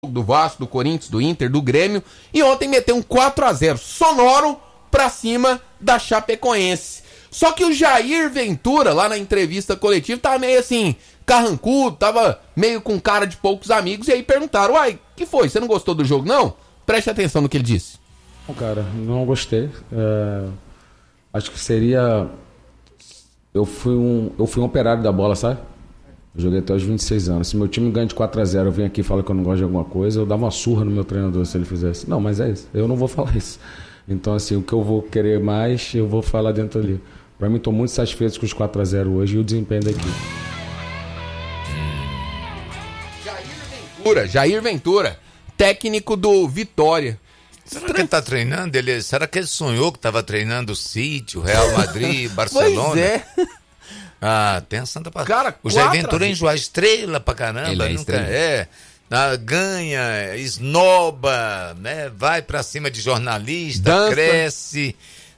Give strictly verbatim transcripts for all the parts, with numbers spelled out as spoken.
do Vasco, do Corinthians, do Inter, do Grêmio. E ontem meteu um quatro a zero sonoro pra cima da Chapecoense. Só que o Jair Ventura, lá na entrevista coletiva, tava meio assim, carrancudo, tava meio com cara de poucos amigos. E aí perguntaram, uai, que foi? Você não gostou do jogo, não? Preste atenção no que ele disse. Não, cara, não gostei. É... Acho que seria... Eu fui, um... eu fui um operário da bola, sabe? Eu joguei até os vinte e seis anos. Se meu time ganha de quatro a zero, eu venho aqui e falo que eu não gosto de alguma coisa, eu dava uma surra no meu treinador se ele fizesse. Não, mas é isso. Eu não vou falar isso. Então, assim, o que eu vou querer mais, eu vou falar dentro ali. Pra mim, estou muito satisfeito com os quatro a zero hoje e o desempenho da equipe. Jair Ventura, Jair Ventura, técnico do Vitória. Será que ele tá treinando? Ele, será que ele sonhou que estava treinando o City, o Real Madrid, Barcelona? Pois é. Ah, tem a Santa Paz. Cara, o Jair Ventura é enjoar estrela pra caramba. Ele é nunca estrela. é. Ah, ganha, esnoba, né? Vai pra cima de jornalista, Dança. cresce,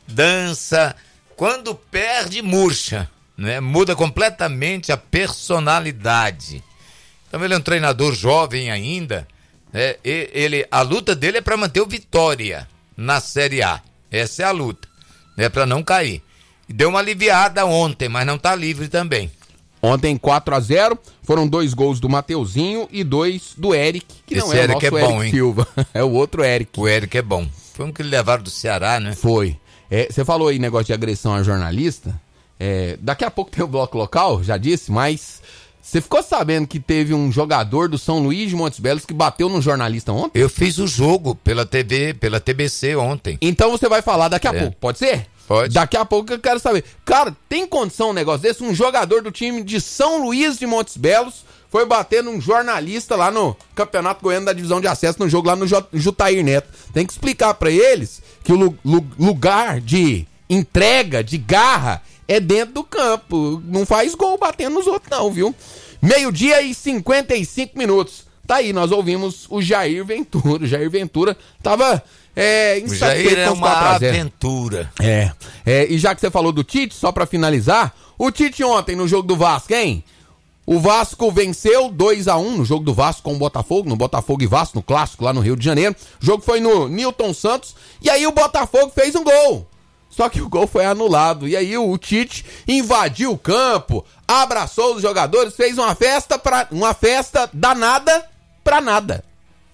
dança. Quando perde, murcha, né? Muda completamente a personalidade. Então ele é um treinador jovem ainda, né? E, ele, a luta dele é para manter o Vitória na Série A. Essa é a luta, é para não cair. Deu uma aliviada ontem, mas não tá livre também. Ontem quatro a zero, foram dois gols do Mateuzinho e dois do Eric, que Esse não é o Eric nosso é bom, Eric hein? Silva, é o outro Eric. O Eric é bom. Foi um que levaram do Ceará, né? Foi. É, você falou aí negócio de agressão a jornalista, é, daqui a pouco tem o bloco local, já disse, mas você ficou sabendo que teve um jogador do São Luís de Montes Belos que bateu num jornalista ontem? Eu fiz o jogo pela T V, pela T B C ontem. Então você vai falar daqui a É. pouco, pode ser? Pode. Daqui a pouco eu quero saber. Cara, tem condição um negócio desse? Um jogador do time de São Luís de Montes Belos foi bater num jornalista lá no Campeonato Goiano da Divisão de Acesso, no jogo lá no J- Jutair Neto. Tem que explicar pra eles que o lu- lu- lugar de entrega, de garra, é dentro do campo. Não faz gol batendo nos outros não, viu? Meio-dia e cinquenta e cinco minutos. Tá aí, nós ouvimos o Jair Ventura. O Jair Ventura tava é, O Jair é com os uma quatro a zero. aventura. É, é, e já que você falou do Tite, só pra finalizar, o Tite ontem no jogo do Vasco, hein? O Vasco venceu dois a um no jogo do Vasco com o Botafogo, no Botafogo e Vasco, no clássico lá no Rio de Janeiro. O jogo foi no Newton Santos, e aí o Botafogo fez um gol. Só que o gol foi anulado, e aí o Tite invadiu o campo, abraçou os jogadores, fez uma festa, pra, uma festa danada pra nada.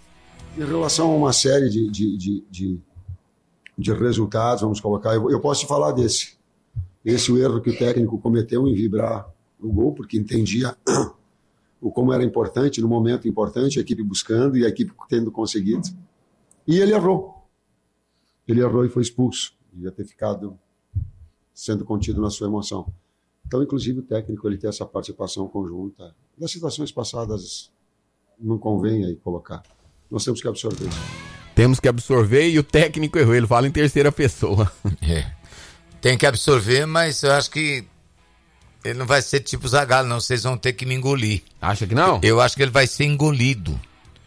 Em relação a uma série de, de, de, de, de resultados, vamos colocar, eu, eu posso te falar desse. Esse é o erro que o técnico cometeu em vibrar o gol, porque entendia o como era importante, no momento importante, a equipe buscando e a equipe tendo conseguido. E ele errou. Ele errou e foi expulso. Devia ter ficado sendo contido na sua emoção. Então, inclusive, o técnico ele tem essa participação conjunta. Das situações passadas, não convém aí colocar. Nós temos que absorver isso. Temos que absorver e o técnico errou, ele fala em terceira pessoa. É. Tem que absorver, mas eu acho que ele não vai ser tipo Zagallo, não. Vocês vão ter que me engolir. Acha que não? Eu acho que ele vai ser engolido.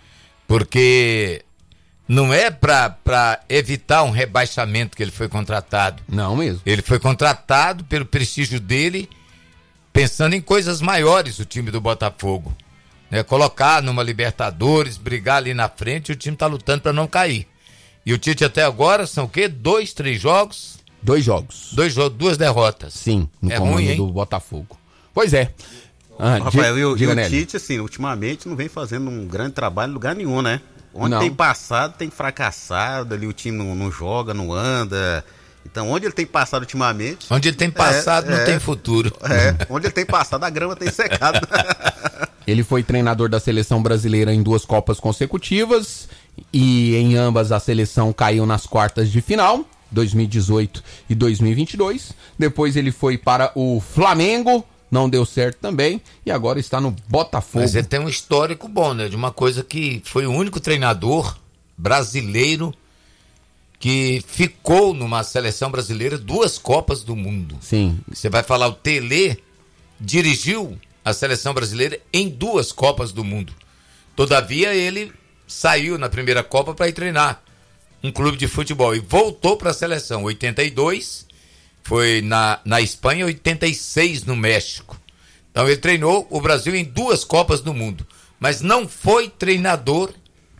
Porque não é pra, pra evitar um rebaixamento que ele foi contratado. Não mesmo. Ele foi contratado pelo prestígio dele, pensando em coisas maiores, o time do Botafogo. Né? Colocar numa Libertadores, brigar ali na frente, e o time tá lutando pra não cair. E o Tite até agora são o quê? Dois, três jogos? Dois jogos. Dois jogos, duas derrotas. Sim, no É comando ruim, hein? do Botafogo. Pois é. Ah, Rafael, di- e o, diga, e o Nelly. Tite, assim, ultimamente não vem fazendo um grande trabalho em lugar nenhum, né? Onde Não. tem passado, tem fracassado, ali o time não, não joga, não anda. Então, onde ele tem passado ultimamente... Onde ele tem passado, É, não é. tem futuro. É, onde ele tem passado, a grama tem secado. Ele foi treinador da seleção brasileira em duas Copas consecutivas e em ambas a seleção caiu nas quartas de final, dois mil e dezoito e dois mil e vinte e dois. Depois ele foi para o Flamengo, não deu certo também, e agora está no Botafogo. Mas ele tem um histórico bom, né? De uma coisa que foi o único treinador brasileiro que ficou numa seleção brasileira duas Copas do Mundo. Sim. Você vai falar, o Tele dirigiu a seleção brasileira em duas Copas do Mundo. Todavia, ele saiu na primeira Copa para ir treinar um clube de futebol e voltou para a seleção. oitenta e dois foi na, na Espanha, oitenta e seis no México. Então ele treinou o Brasil em duas Copas do Mundo, mas não foi treinador